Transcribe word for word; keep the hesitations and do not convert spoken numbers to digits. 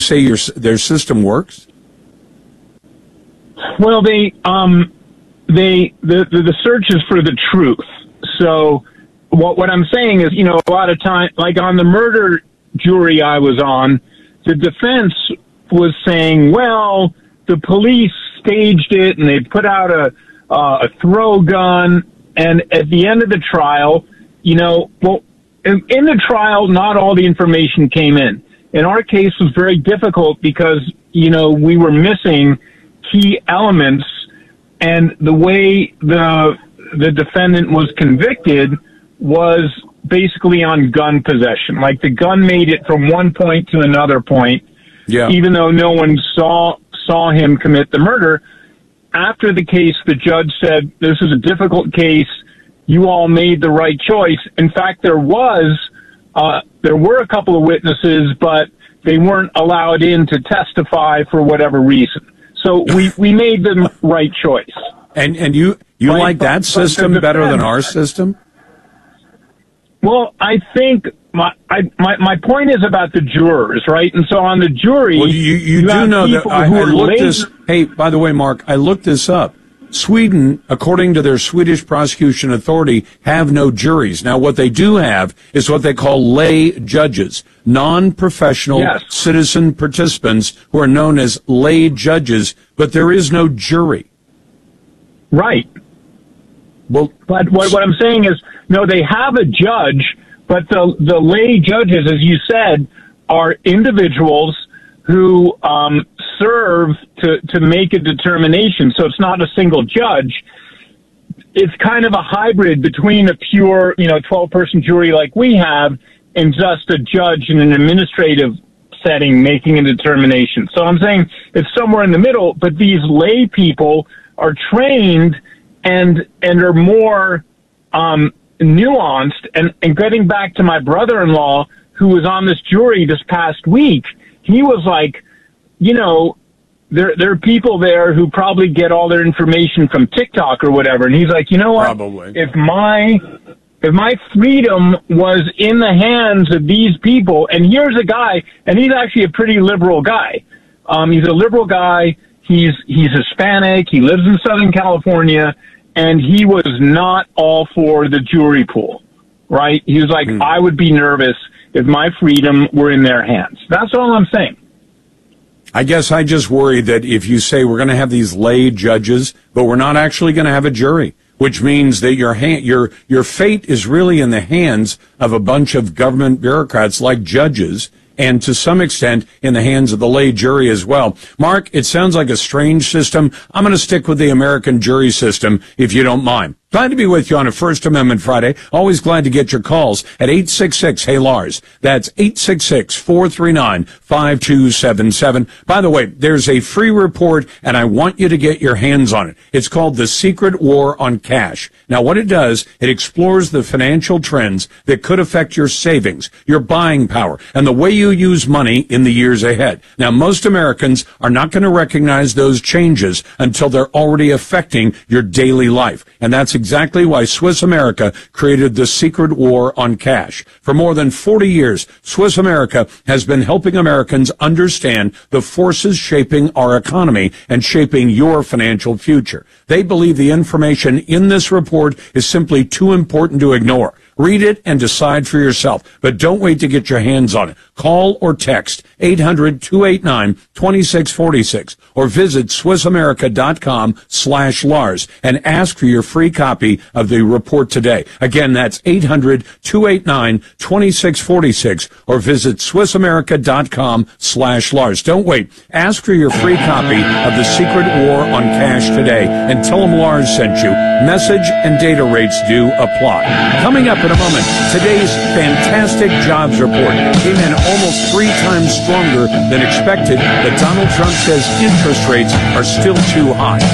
say your their system works? Well, they um, they the, the the search is for the truth. So what what I'm saying is, you know, a lot of time, like on the murder jury I was on, the defense was saying, well, the police staged it and they put out a uh, a throw gun, and at the end of the trial, you know, well, in, in the trial, not all the information came in. In our case, it was very difficult because, you know, we were missing key elements, and the way the the defendant was convicted was basically on gun possession. Like the gun made it from one point to another point, yeah. even though no one saw saw him commit the murder. After the case, the judge said, this is a difficult case. You all made the right choice. In fact, there was, uh, there were a couple of witnesses, but they weren't allowed in to testify for whatever reason. So we, we made the right choice. And, and you, you right? like that but, system but better than our system? Well, I think my, I, my my point is about the jurors, right? And so on the jury, well, you, you, you do know that I, I looked laser- this. Hey, by the way, Mark, I looked this up. Sweden, according to their Swedish prosecution authority, have no juries. Now, what they do have is what they call lay judges, non-professional yes. citizen participants who are known as lay judges, but there is no jury. Right. Well, but what, what I'm saying is, no, they have a judge, but the the lay judges, as you said, are individuals who um, serve to, to make a determination. So it's not a single judge. It's kind of a hybrid between a pure, you know, twelve-person jury like we have and just a judge in an administrative setting making a determination. So I'm saying it's somewhere in the middle, but these lay people are trained and and are more um, nuanced. And, and getting back to my brother-in-law, who was on this jury this past week, he was like, you know, there there are people there who probably get all their information from TikTok or whatever. And he's like, you know what? Probably. If my if my freedom was in the hands of these people, and here's a guy, and he's actually a pretty liberal guy. Um, he's a liberal guy. He's he's Hispanic. He lives in Southern California, and he was not all for the jury pool, right? He was like, mm. I would be nervous if my freedom were in their hands. That's all I'm saying. I guess I just worry that if you say we're going to have these lay judges, but we're not actually going to have a jury, which means that your hand, your your fate is really in the hands of a bunch of government bureaucrats like judges, and to some extent in the hands of the lay jury as well. Mark, it sounds like a strange system. I'm going to stick with the American jury system, if you don't mind. Glad to be with you on a First Amendment Friday. Always glad to get your calls at eight six six, hey Lars. That's eight six six, four three nine, five two seven seven. By the way, there's a free report, and I want you to get your hands on it. It's called The Secret War on Cash. Now, what it does, it explores the financial trends that could affect your savings, your buying power, and the way you use money in the years ahead. Now, most Americans are not going to recognize those changes until they're already affecting your daily life. And that's exactly why Swiss America created the Secret War on Cash. For more than forty years, Swiss America has been helping Americans understand the forces shaping our economy and shaping your financial future. They believe the information in this report is simply too important to ignore. Read it and decide for yourself, but don't wait to get your hands on it. Call or text eight hundred, two eight nine, two six four six or visit SwissAmerica.com slash Lars and ask for your free copy of the report today. Again, that's eight hundred, two eight nine, two six four six or visit SwissAmerica.com slash Lars. Don't wait. Ask for your free copy of The Secret War on Cash today and tell them Lars sent you. Message and data rates do apply. Coming up in a moment, today's fantastic jobs report came in almost three times stronger than expected, but Donald Trump says interest rates are still too high.